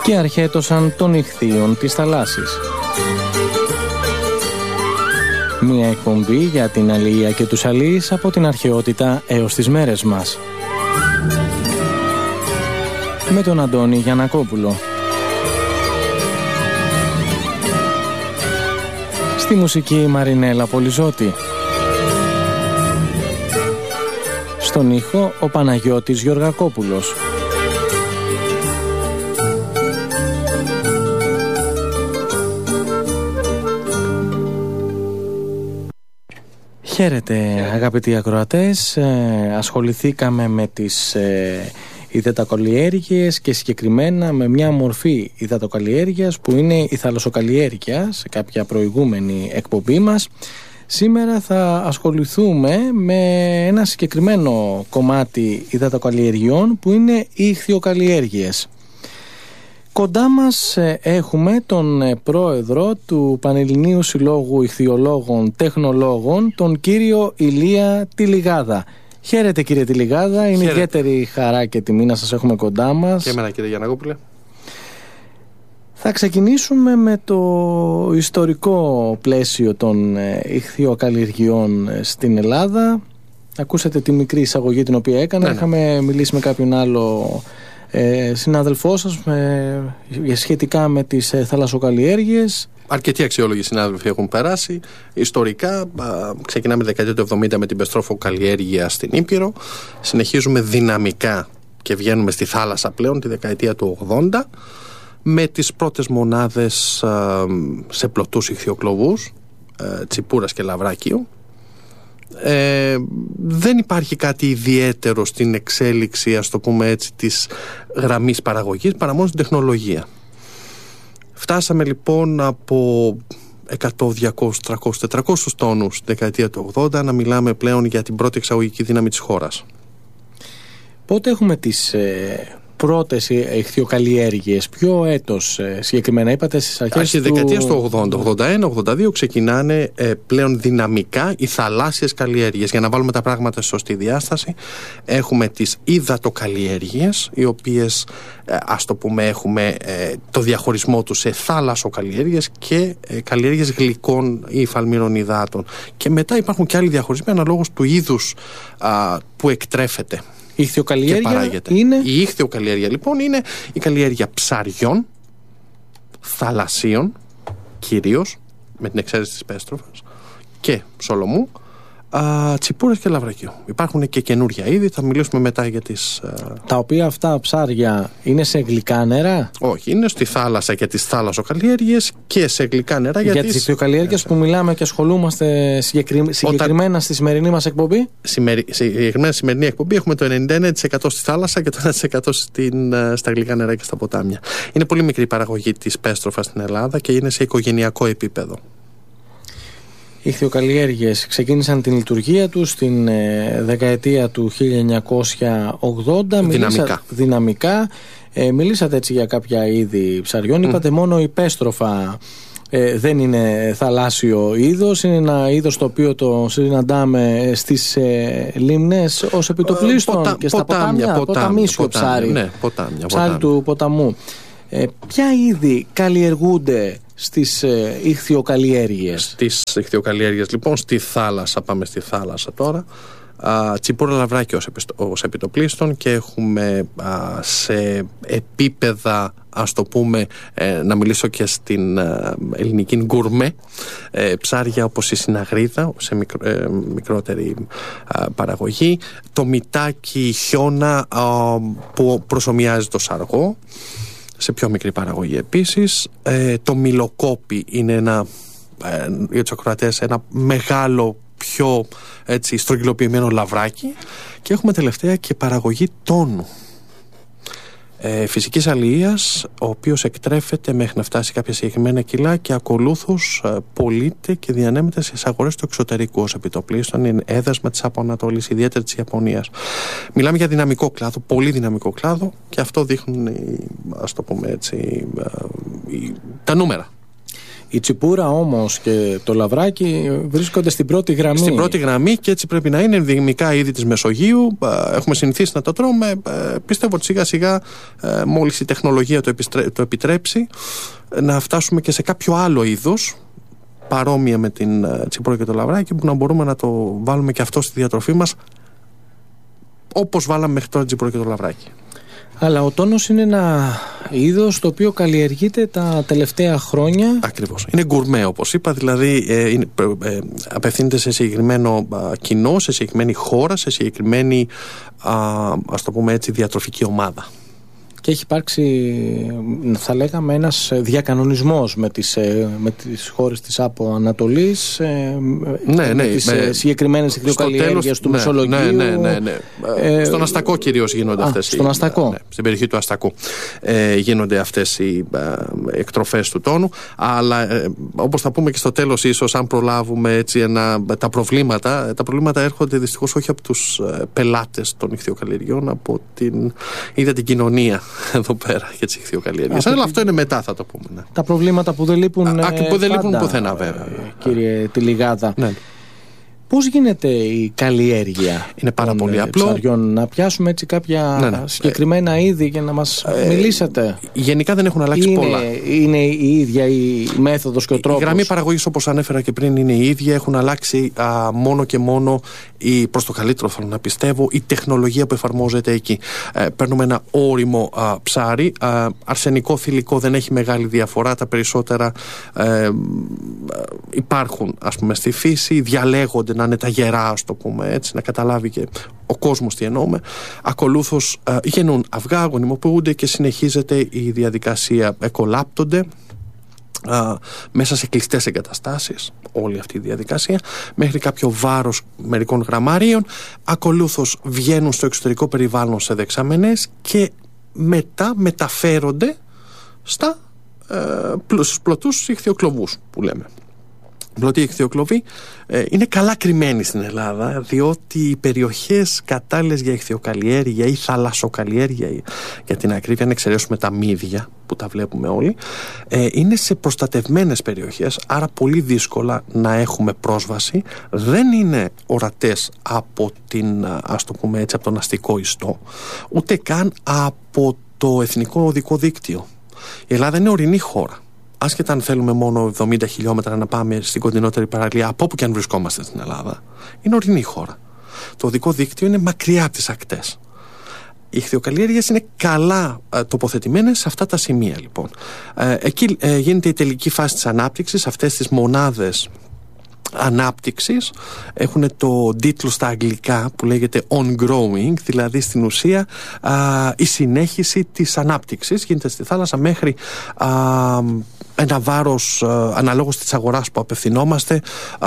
και αρχέτωσαν των ιχθύων της θαλάσσης. Μια εκπομπή για την αλληλεία και τους αλοίς από την αρχαιότητα έως τις μέρες μας. Με τον Αντώνη Γιαννακόπουλο. Στη μουσική Μαρινέλα Πολυζώτη. Στον ήχο ο Παναγιώτης Γεωργακόπουλος. Χαίρετε αγαπητοί ακροατές, ασχοληθήκαμε με τις υδατοκαλλιέργειες και συγκεκριμένα με μια μορφή υδατοκαλλιέργειας που είναι η θαλασσοκαλλιέργεια σε κάποια προηγούμενη εκπομπή μας. Σήμερα θα ασχοληθούμε με ένα συγκεκριμένο κομμάτι υδατοκαλλιεργειών που οι ιχθυοκαλλιέργειες. Κοντά μας έχουμε τον πρόεδρο του Πανελληνίου Συλλόγου Ιχθυολόγων Τεχνολόγων, τον κύριο Ηλία Τιλιγάδα. Χαίρετε κύριε Τιλιγάδα, είναι ιδιαίτερη χαρά και τιμή να σας έχουμε κοντά μας. Και εμένα κύριε Γιαννακόπουλε. Θα ξεκινήσουμε με το ιστορικό πλαίσιο των ιχθυοκαλλιεργειών στην Ελλάδα. Ακούσατε τη μικρή εισαγωγή την οποία έκανα. Είχαμε μιλήσει με κάποιον άλλο συνάδελφό σας σχετικά με τις θαλασσοκαλλιέργειες. Αρκετοί αξιόλογοι συνάδελφοι έχουν περάσει. Ιστορικά ξεκινάμε τη δεκαετία του 70 με την πεστρόφοκαλλιέργεια στην Ήπειρο. Συνεχίζουμε δυναμικά και βγαίνουμε στη θάλασσα πλέον τη δεκαετία του 80 με τις πρώτες μονάδες σε πλωτούς ιχθυοκλοβούς, Τσιπούρας και Λαβράκιου. Δεν υπάρχει κάτι ιδιαίτερο στην εξέλιξη, ας το πούμε έτσι, της γραμμής παραγωγής παρά μόνο στην τεχνολογία. Φτάσαμε λοιπόν από 100, 200, 300, 400 τόνους στη δεκαετία του 80 να μιλάμε πλέον για την πρώτη εξαγωγική δύναμη της χώρας. Πότε έχουμε τις πρώτες ιχθυοκαλλιέργειες, ποιο έτος συγκεκριμένα είπατε στις αρχές της δεκαετίας του 80, 81, 82 ξεκινάνε πλέον δυναμικά οι θαλάσσιες καλλιέργειες. Για να βάλουμε τα πράγματα στη σωστή διάσταση, έχουμε τις υδατοκαλλιέργειες, οι οποίες ας το πούμε έχουμε το διαχωρισμό τους σε θάλασσοκαλλιέργειες και καλλιέργειες γλυκών ή υφαλμύρων υδάτων. Και μετά υπάρχουν και άλλοι διαχωρισμοί αναλόγως του είδους που εκτρέφεται. Η ιχθυοκαλλιέργεια είναι... Η ιχθυοκαλλιέργεια λοιπόν είναι η καλλιέργεια ψαριών, θαλασσίων, κυρίως με την εξαίρεση της πέστροφας, και Σολομού, Τσιπούρας και Λαβρακίου. Υπάρχουν και καινούρια είδη, θα μιλήσουμε μετά για τις... Τα οποία αυτά ψάρια είναι σε γλυκά νερά? Όχι, είναι στη θάλασσα για τις θάλασσοκαλλιέργειες και σε γλυκά νερά για τις ιχθυοκαλλιέργειες που μιλάμε και ασχολούμαστε συγκεκριμένα στη σημερινή μας εκπομπή. Συγκεκριμένα στη σημερινή εκπομπή έχουμε το 99% στη θάλασσα και το 1% στα γλυκά νερά και στα ποτάμια. Είναι πολύ μικρή η παραγωγή της πέστροφας στην Ελλάδα και είναι σε οικογενειακό επίπεδο. Οι ιχθυοκαλλιέργειες ξεκίνησαν την λειτουργία τους στην δεκαετία του 1980. Δυναμικά. Μιλήσατε έτσι για κάποια είδη ψαριών. Είπατε μόνο η πέστροφα δεν είναι θαλάσσιο είδος. Είναι ένα είδος το οποίο το συναντάμε στις λίμνες ως επιτοπλίστων και στα ποτάμια. Ποταμίσιο ψάρι. Ναι, ψάρι του ποταμού. Ποια είδη καλλιεργούνται στις ιχθυοκαλλιέργειες? Στις ιχθυοκαλλιέργειες λοιπόν στη θάλασσα, πάμε στη θάλασσα τώρα. Τσιπούρα, Λαβράκιο ως επιτοπλίστων και έχουμε σε επίπεδα, ας το πούμε, να μιλήσω και στην ελληνική γκουρμέ, ψάρια όπως η συναγρίδα σε μικρότερη παραγωγή, το μητάκι, η χιώνα που προσομοιάζει το σαργό σε πιο μικρή παραγωγή επίσης, το μιλοκόπι είναι για τους ακροατές ένα μεγάλο, πιο έτσι στρογγυλοποιημένο λαβράκι, και έχουμε τελευταία και παραγωγή τόνου φυσικής αλληλείας, ο οποίος εκτρέφεται μέχρι να φτάσει κάποια συγκεκριμένα κιλά και ακολούθως πωλείται και διανέμεται στις αγορές του εξωτερικού ως επιτοπλίστων. Είναι έδασμα της Αποανατολής, ιδιαίτερα της Ιαπωνίας. Μιλάμε για δυναμικό κλάδο, πολύ δυναμικό κλάδο, και αυτό δείχνουν, ας το πούμε έτσι, τα νούμερα. Η τσιπούρα όμως και το λαβράκι βρίσκονται στην πρώτη γραμμή. Στην πρώτη γραμμή, και έτσι πρέπει να είναι. Ενδυμικά είδη της Μεσογείου. Έχουμε συνηθίσει να το τρώμε. Πιστεύω ότι σιγά σιγά, μόλις η τεχνολογία το επιτρέψει, να φτάσουμε και σε κάποιο άλλο είδος παρόμοια με την τσιπούρα και το λαβράκι, που να μπορούμε να το βάλουμε και αυτό στη διατροφή μας, όπως βάλαμε μέχρι τώρα τσιπούρα και το λαβράκι. Αλλά ο τόνος είναι ένα είδος το οποίο καλλιεργείται τα τελευταία χρόνια. Ακριβώς. Είναι γκουρμέ, όπως είπα, δηλαδή απευθύνεται σε συγκεκριμένο κοινό, σε συγκεκριμένη χώρα, σε συγκεκριμένη, ας το πούμε έτσι, διατροφική ομάδα. Και έχει υπάρξει, θα λέγαμε, ένας διακανονισμός με τις χώρες της Άπο Ανατολής, με τις συγκεκριμένες ηχθειοκαλλιέργειες του Μεσολογγίου. Στον Αστακό κυρίως γίνονται αυτές. Στον Αστακό. Στην περιοχή του Αστακού γίνονται αυτές οι εκτροφές του τόνου. Αλλά όπως θα πούμε και στο τέλος, ίσως, αν προλάβουμε έτσι, τα προβλήματα έρχονται δυστυχώς όχι από τους πελάτες των ηχθειοκαλλιεργειών, από την ίδια την κοινωνία εδώ πέρα για τις ηχθειοκαλλιέργειες. Αλλά αυτό είναι μετά, θα το πούμε. Ναι. Τα προβλήματα που δεν λείπουν, που δεν λείπουν πουθενά, βέβαια. Κύριε Τηλιγάδα. Ναι. Πώς γίνεται η καλλιέργεια? Είναι πάρα πολύ απλό. Ψαριών. Να πιάσουμε έτσι κάποια συγκεκριμένα είδη και να μας μιλήσετε. Γενικά δεν έχουν αλλάξει πολλά. Είναι η ίδια η μέθοδος και ο τρόπος? Η γραμμή παραγωγής, όπως ανέφερα και πριν, είναι η ίδια. Έχουν αλλάξει μόνο και μόνο, προς το καλύτερο θέλω να πιστεύω, η τεχνολογία που εφαρμόζεται εκεί. Παίρνουμε ένα όριμο ψάρι. Αρσενικό, θηλυκό, δεν έχει μεγάλη διαφορά. Τα περισσότερα υπάρχουν, ας πούμε, στη φύση. Διαλέγονται να είναι τα γερά, ας το πούμε έτσι, να καταλάβει και ο κόσμος τι εννοούμε. Ακολούθως γεννούν αυγά, γονιμοποιούνται και συνεχίζεται η διαδικασία. Εκολάπτονται μέσα σε κλειστές εγκαταστάσεις, όλη αυτή η διαδικασία, μέχρι κάποιο βάρος μερικών γραμμαρίων. Ακολούθως βγαίνουν στο εξωτερικό περιβάλλον σε δεξαμενές και μετά μεταφέρονται στους πλωτούς ηχθειοκλοβούς που λέμε. Πλωτοί ηχθειοκλοβοί είναι καλά κρυμμένοι στην Ελλάδα, διότι οι περιοχές κατάλληλες για ηχθειοκαλλιέργεια ή θαλασσοκαλλιέργεια, για την ακρίβεια, αν εξαιρέσουμε τα μύδια που τα βλέπουμε όλοι, είναι σε προστατευμένες περιοχές, άρα πολύ δύσκολα να έχουμε πρόσβαση. Δεν είναι ορατές από ας το πούμε έτσι, από τον αστικό ιστό, ούτε καν από το Εθνικό Οδικό Δίκτυο. Η Ελλάδα είναι ορεινή χώρα. Άσχετα αν θέλουμε μόνο 70 χιλιόμετρα να πάμε στην κοντινότερη παραλία, από όπου και αν βρισκόμαστε στην Ελλάδα, είναι ορεινή χώρα. Το οδικό δίκτυο είναι μακριά από τις ακτές. Οι ηχθειοκαλλιέργειες είναι καλά τοποθετημένες σε αυτά τα σημεία, λοιπόν. Εκεί γίνεται η τελική φάση της ανάπτυξης. Αυτές τις μονάδες ανάπτυξης έχουν το τίτλο στα αγγλικά που λέγεται on-growing, δηλαδή στην ουσία η συνέχιση της ανάπτυξης. Γίνεται στη θάλασσα μέχρι ένα βάρος αναλόγως της αγοράς που απευθυνόμαστε,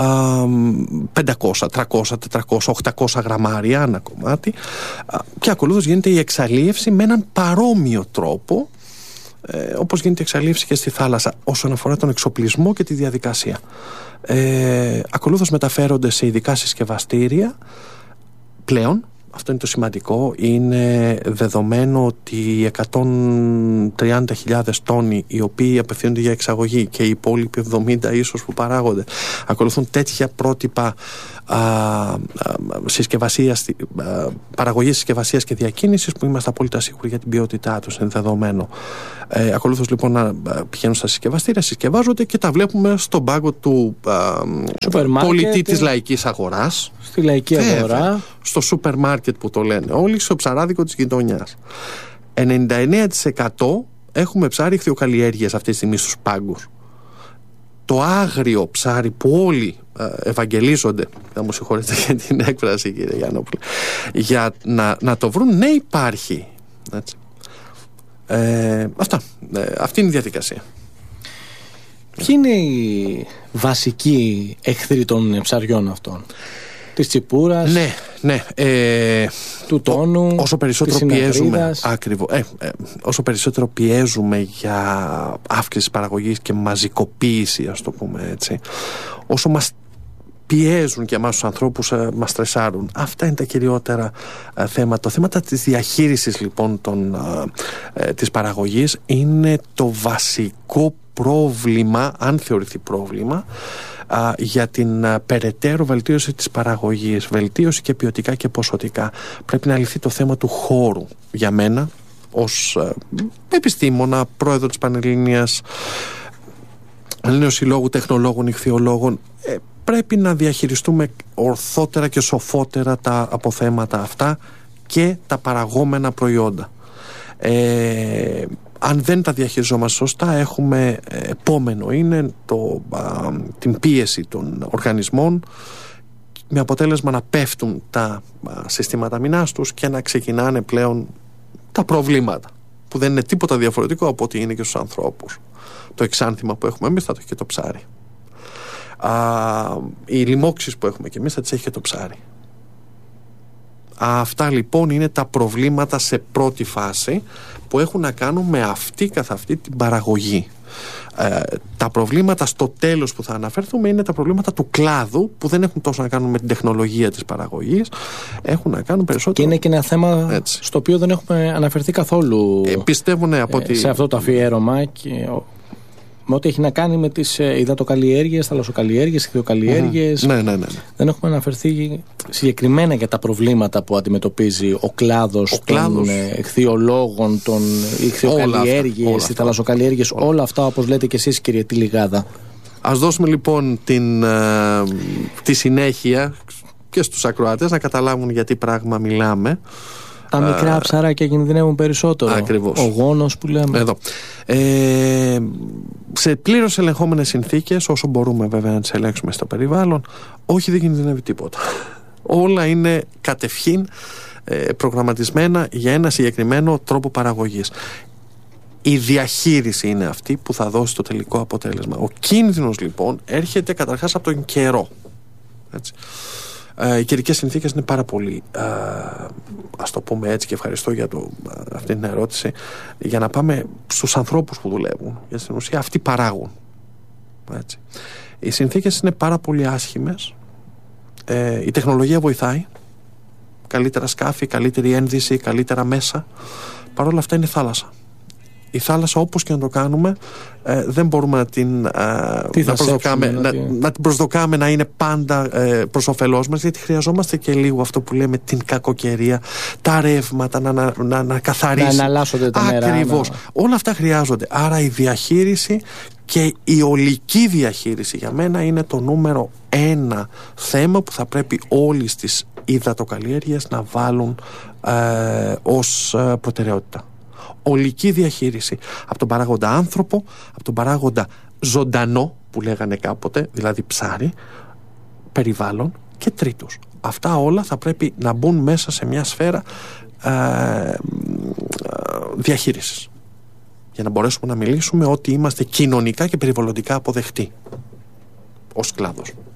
500, 300, 400, 800 γραμμάρια ανά κομμάτι, και ακολούθως γίνεται η εξαλίευση με έναν παρόμοιο τρόπο όπως γίνεται η εξαλίευση και στη θάλασσα όσον αφορά τον εξοπλισμό και τη διαδικασία. Ακολούθως μεταφέρονται σε ειδικά συσκευαστήρια πλέον. Αυτό είναι το σημαντικό. Είναι δεδομένο ότι οι 130.000 τόνοι οι οποίοι απευθύνονται για εξαγωγή και οι υπόλοιποι 70 ίσως που παράγονται ακολουθούν τέτοια πρότυπα παραγωγής, συσκευασίας και διακίνησης που είμαστε απόλυτα σίγουροι για την ποιότητά τους, είναι δεδομένο. Ακολούθως λοιπόν να πηγαίνουν στα συσκευαστήρια, συσκευάζονται και τα βλέπουμε στον πάγκο του πολιτή της λαϊκής αγοράς, στη λαϊκή αγορά, στο σούπερ μάρκετ που το λένε όλοι, στο ψαράδικο της γειτονιάς. 99% έχουμε ψάρι ηχθειοκαλλιέργειας αυτή τη στιγμή στους πάγκους. Το άγριο ψάρι που όλοι ευαγγελίζονται, θα μου συγχωρείτε για την έκφραση κύριε Γιάννοπουλε, για να το βρουν, ναι, υπάρχει. Έτσι. Αυτή είναι η διαδικασία. Ποιοι είναι οι βασικοί εχθροί των ψαριών αυτών? Της τσιπούρας, ναι, του τόνου, όσο περισσότερο πιέζουμε, όσο περισσότερο πιέζουμε για αύξηση παραγωγής και μαζικοποίηση, ας το πούμε έτσι, όσο μας πιέζουν και εμάς τους ανθρώπους, μας στρεσάρουν. Αυτά είναι τα κυριότερα θέματα. Το θέμα της διαχείρισης λοιπόν της παραγωγής είναι το βασικό πρόβλημα, αν θεωρηθεί πρόβλημα, για την περαιτέρω βελτίωση της παραγωγής, βελτίωση και ποιοτικά και ποσοτικά. Πρέπει να λυθεί το θέμα του χώρου. Για μένα, ως επιστήμονα, πρόεδρο της Πανελλήνιας Ελληνικού Συλλόγου Τεχνολόγων Ιχθυολόγων, πρέπει να διαχειριστούμε ορθότερα και σοφότερα τα αποθέματα αυτά και τα παραγόμενα προϊόντα. Αν δεν τα διαχειριζόμαστε σωστά, έχουμε επόμενο είναι την πίεση των οργανισμών, με αποτέλεσμα να πέφτουν τα συστήματα αμυνάς τους και να ξεκινάνε πλέον τα προβλήματα, που δεν είναι τίποτα διαφορετικό από ό,τι είναι και στους ανθρώπους. Το εξάνθημα που έχουμε εμείς θα το έχει και το ψάρι. Οι λοιμώξεις που έχουμε και εμείς θα τις έχει και το ψάρι. Αυτά λοιπόν είναι τα προβλήματα σε πρώτη φάση που έχουν να κάνουν με αυτή καθ' αυτή την παραγωγή. Τα προβλήματα στο τέλος που θα αναφερθούμε είναι τα προβλήματα του κλάδου, που δεν έχουν τόσο να κάνουν με την τεχνολογία της παραγωγής, έχουν να κάνουν περισσότερο. Και είναι και ένα θέμα στο οποίο δεν έχουμε αναφερθεί καθόλου σε αυτό το αφιέρωμα, και με ό,τι έχει να κάνει με τις υδατοκαλλιέργειες, θαλασσοκαλλιέργειες, ιχθυοκαλλιέργειες. Ναι. Δεν έχουμε αναφερθεί συγκεκριμένα για τα προβλήματα που αντιμετωπίζει ο κλάδος των ιχθυολόγων, των ιχθυοκαλλιέργειες, οι θαλασσοκαλλιέργειες, όλα αυτά, όπως λέτε και εσείς, κύριε Τιλιγάδα. Ας δώσουμε λοιπόν τη συνέχεια και στους ακροατές να καταλάβουν για τι πράγμα μιλάμε. Τα μικρά ψαράκια κινδυνεύουν περισσότερο. Ακριβώς. Ο γόνος που λέμε. Εδώ. Σε πλήρως ελεγχόμενες συνθήκες, όσο μπορούμε βέβαια να τις ελέγξουμε στο περιβάλλον, όχι, δεν κινδυνεύει τίποτα. Όλα είναι κατευχήν προγραμματισμένα για ένα συγκεκριμένο τρόπο παραγωγής. Η διαχείριση είναι αυτή που θα δώσει το τελικό αποτέλεσμα. Ο κίνδυνος λοιπόν έρχεται καταρχάς από τον καιρό. Έτσι. Οι καιρικές συνθήκες είναι πάρα πολύ, ας το πούμε έτσι, και ευχαριστώ για αυτή την ερώτηση, για να πάμε στους ανθρώπους που δουλεύουν, γιατί στην ουσία αυτοί παράγουν. Έτσι. Οι συνθήκες είναι πάρα πολύ άσχημες. Η τεχνολογία βοηθάει, καλύτερα σκάφη, καλύτερη ένδυση, καλύτερα μέσα. Παρ' όλα αυτά είναι θάλασσα. Η θάλασσα, όπως και να το κάνουμε, δεν μπορούμε να την προσδοκάμε να είναι πάντα προς όφελός μας, γιατί χρειαζόμαστε και λίγο αυτό που λέμε την κακοκαιρία, τα ρεύματα να καθαρίσει, να εναλλάσσονται τα νερά. Ακριβώς. Όλα αυτά χρειάζονται. Άρα η διαχείριση και η ολική διαχείριση για μένα είναι το νούμερο 1 θέμα που θα πρέπει όλοι στις υδατοκαλλιέργειες να βάλουν ως προτεραιότητα. Ολική διαχείριση από τον παράγοντα άνθρωπο, από τον παράγοντα ζωντανό που λέγανε κάποτε, δηλαδή ψάρι, περιβάλλον και τρίτους. Αυτά όλα θα πρέπει να μπουν μέσα σε μια σφαίρα διαχείρισης, για να μπορέσουμε να μιλήσουμε ότι είμαστε κοινωνικά και περιβαλλοντικά αποδεκτοί ως κλάδος.